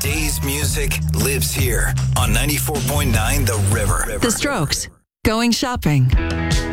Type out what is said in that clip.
Today's music lives here on 94.9 The River. The Strokes. Going shopping.